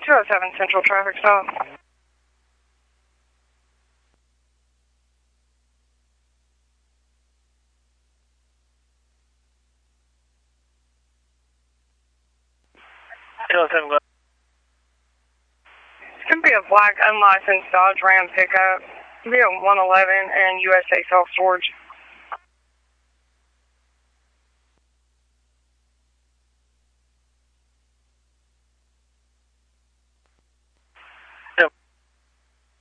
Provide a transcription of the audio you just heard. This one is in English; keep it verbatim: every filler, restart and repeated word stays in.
two oh seven Central traffic stop. two oh seven, go ahead. It's going to be a black unlicensed Dodge Ram pickup. It'll be a one eleven and U S A self-storage.